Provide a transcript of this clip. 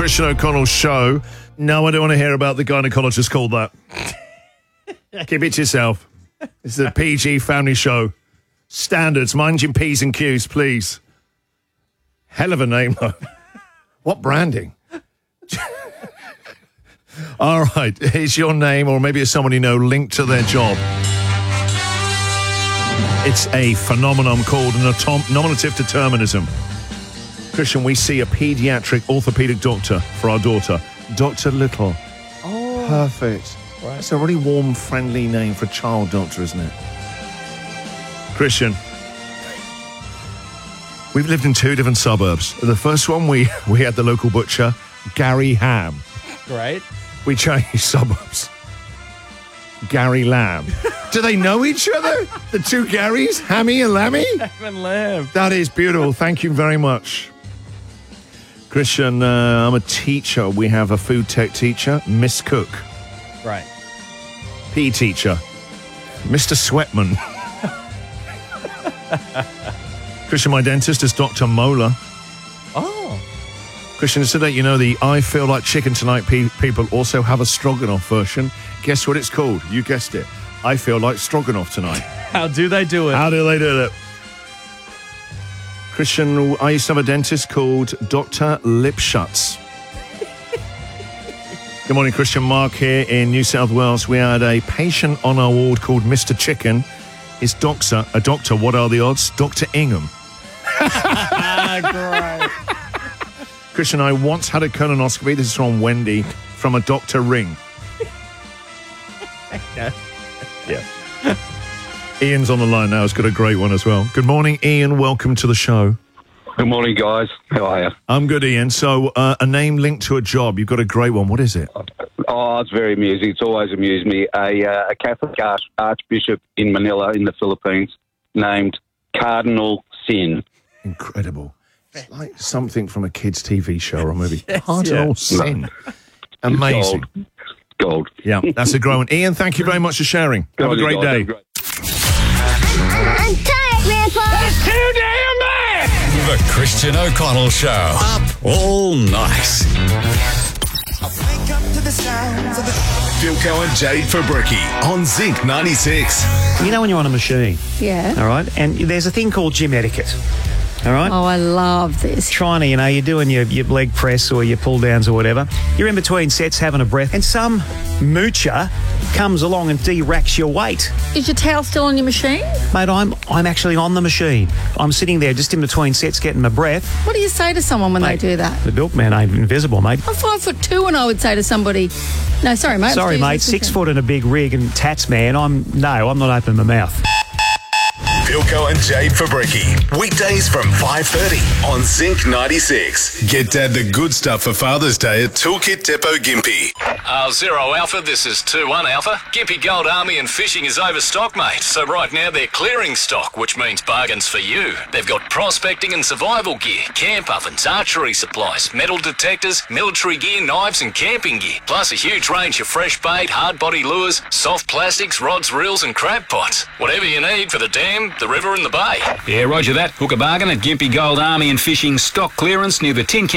Christian O'Connell show. No, I don't want to hear about the gynecologist called that. Keep it to yourself. This is a PG family show. Standards, mind your P's and Q's, please. Hell of a name, though. What branding? All right, here's your name, or maybe it's someone you know linked to their job. It's a phenomenon called nominative determinism. Christian, we see a pediatric orthopedic doctor for our daughter, Dr. Little. Oh. Perfect. Right. That's a really warm, friendly name for a child doctor, isn't it? Christian, we've lived in two different suburbs. The first one, we had the local butcher, Gary Ham. Great. We changed suburbs. Gary Lamb. Do they know each other? The two Garys? Hammy and Lammy? Ham and Lamb. That is beautiful. Thank you very much. Christian, I'm a teacher. We have a food tech teacher, Miss Cook. Right. PE teacher, Mr. Sweatman. Christian, my dentist is Dr. Mola. Oh. Christian, today, you know, the I Feel Like Chicken Tonight people also have a stroganoff version. Guess what it's called? You guessed it. I Feel Like Stroganoff Tonight. How do they do it? How do they do it? Christian, I used to have a dentist called Dr. Lipshuts. Good morning, Christian. Mark here in New South Wales. We had a patient on our ward called Mr. Chicken. His doctor, what are the odds? Dr. Ingham. Great. Christian, I once had a colonoscopy. This is from Wendy, from a Dr. Ring. Yeah. Ian's on the line now. He's got a great one as well. Good morning, Ian. Welcome to the show. Good morning, guys. How are you? I'm good, Ian. So, a name linked to a job. You've got a great one. What is it? Oh, it's very amusing. It's always amused me. A Catholic archbishop in Manila in the Philippines named Cardinal Sin. Incredible. It's like something from a kids' TV show or a movie. Yes, Cardinal yeah. Sin. Amazing. Gold. Yeah, that's a great one. Ian, thank you very much for sharing. Have a great day. I'm tired, Grandpa. That's too damn bad! The Christian O'Connell Show. Up all night. Philco and Jade Fabricki on Zinc 96. You know when you're on a machine, Yeah. all right, and there's a thing called gym etiquette, all right? Oh, I love this. Trying to, you're doing your leg press or your pull downs or whatever. You're in between sets having a breath, and some moocher comes along and de-racks your weight. Is your towel still on your machine? Mate, I'm actually on the machine. I'm sitting there just in between sets getting my breath. What do you say to someone when Mate, they do that? The milkman ain't invisible, mate. I'm 5'2", and I would say to somebody, "No, sorry, mate." Sorry, mate, 6 foot and a big rig and tats, man. I'm not opening my mouth. Philco and Jade Fabricki. Weekdays from 5:30 on Zinc 96. Get Dad the good stuff for Father's Day at Toolkit Depot Gympie. Zero Alpha, this is 2-1 Alpha. Gympie Gold Army and Fishing is overstocked, mate. So right now they're clearing stock, which means bargains for you. They've got prospecting and survival gear, camp ovens, archery supplies, metal detectors, military gear, knives and camping gear. Plus a huge range of fresh bait, hard body lures, soft plastics, rods, reels and crab pots. Whatever you need for the dam, the river and the bay. Yeah, roger that. Hook a bargain at Gympie Gold Army and Fishing stock clearance near the Tin Can